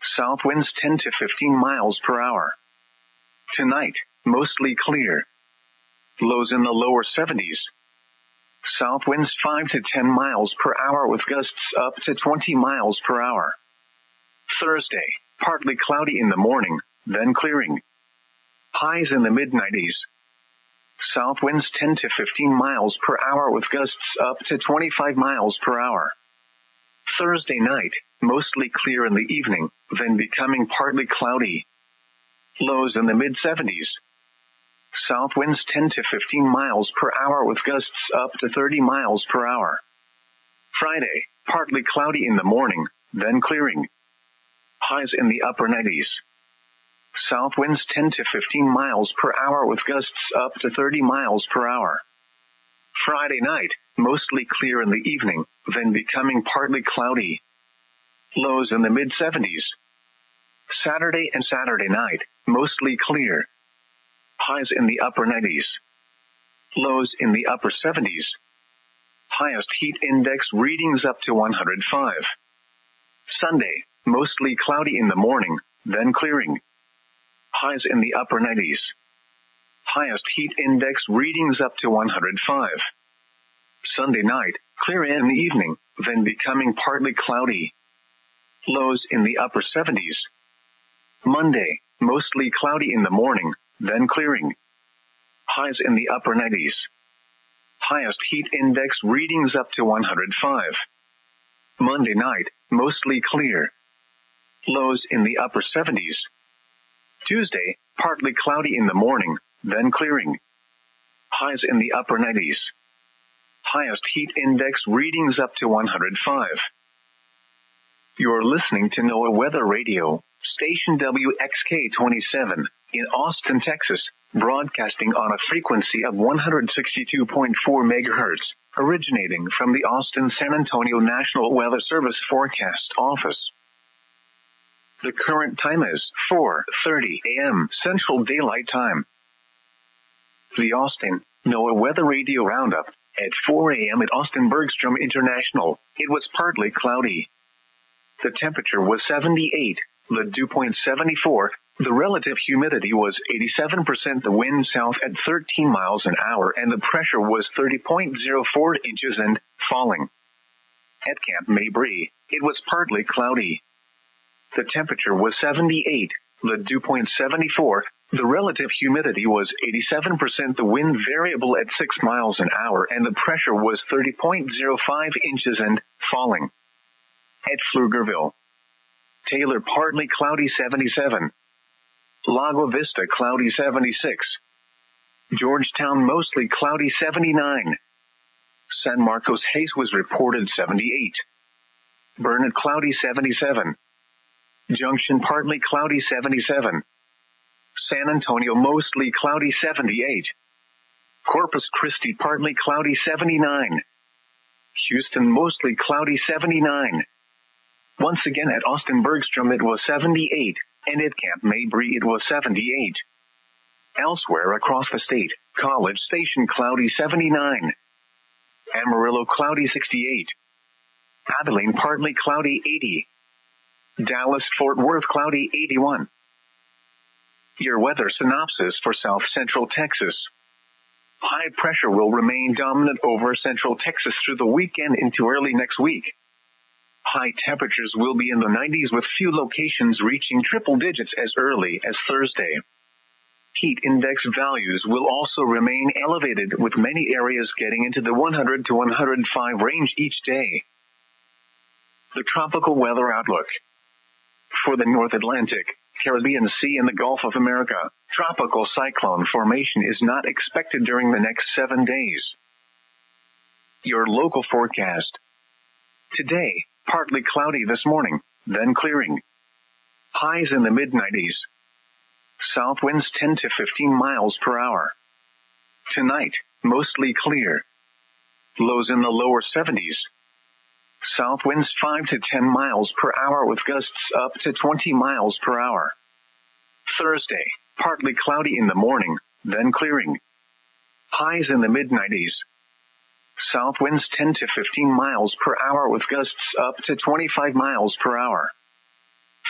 South winds 10 to 15 miles per hour. Tonight, mostly clear. Lows in the lower 70s. South winds 5 to 10 miles per hour with gusts up to 20 miles per hour. Thursday, partly cloudy in the morning, then clearing. Highs in the mid-90s. South winds 10 to 15 miles per hour with gusts up to 25 miles per hour. Thursday night, mostly clear in the evening, then becoming partly cloudy. Lows in the mid-70s. South winds 10 to 15 miles per hour with gusts up to 30 miles per hour. Friday, partly cloudy in the morning, then clearing. Highs in the upper 90s. South winds 10 to 15 miles per hour with gusts up to 30 miles per hour. Friday night, mostly clear in the evening, then becoming partly cloudy. Lows in the mid-70s. Saturday and Saturday night, mostly clear. Highs in the upper 90s. Lows in the upper 70s. Highest heat index readings up to 105. Sunday, mostly cloudy in the morning, then clearing. Highs in the upper 90s. Highest heat index readings up to 105. Sunday night, clear in the evening, then becoming partly cloudy. Lows in the upper 70s. Monday, mostly cloudy in the morning, then clearing. Highs in the upper 90s. Highest heat index readings up to 105. Monday night, mostly clear. Lows in the upper 70s. Tuesday, partly cloudy in the morning, then clearing. Highs in the upper 90s. Highest heat index readings up to 105. You're listening to NOAA Weather Radio, station WXK-27, in Austin, Texas, broadcasting on a frequency of 162.4 megahertz, originating from the Austin-San Antonio National Weather Service Forecast Office. The current time is 4:30 a.m. Central Daylight Time. The Austin NOAA Weather Radio Roundup. At 4 a.m. at Austin Bergstrom International, it was partly cloudy. The temperature was 78, the dew point 74, the relative humidity was 87%, the wind south at 13 miles an hour, and the pressure was 30.04 inches and falling. At Camp Mabry, it was partly cloudy. The temperature was 78, the dew point 74, the relative humidity was 87%, the wind variable at 6 miles an hour, and the pressure was 30.05 inches and falling. At Pflugerville, Taylor partly cloudy 77. Lago Vista cloudy 76. Georgetown mostly cloudy 79. San Marcos haze was reported 78. Burnett cloudy 77. Junction partly cloudy 77. San Antonio mostly cloudy 78. Corpus Christi partly cloudy 79. Houston mostly cloudy 79. Once again at Austin Bergstrom it was 78, and at Camp Mabry it was 78. Elsewhere across the state, College Station cloudy 79. Amarillo cloudy 68. Abilene partly cloudy 80. Dallas Fort Worth cloudy 81. Your weather synopsis for South Central Texas. High pressure will remain dominant over Central Texas through the weekend into early next week. High temperatures will be in the 90s with few locations reaching triple digits as early as Thursday. Heat index values will also remain elevated with many areas getting into the 100 to 105 range each day. The tropical weather outlook. For the North Atlantic, Caribbean Sea and the Gulf of America, tropical cyclone formation is not expected during the next 7 days. Your local forecast. Today, partly cloudy this morning, then clearing. Highs in the mid-90s. South winds 10 to 15 miles per hour. Tonight, mostly clear. Lows in the lower 70s. South winds 5 to 10 miles per hour with gusts up to 20 miles per hour. Thursday, partly cloudy in the morning, then clearing. Highs in the mid-90s. South winds 10 to 15 miles per hour with gusts up to 25 miles per hour.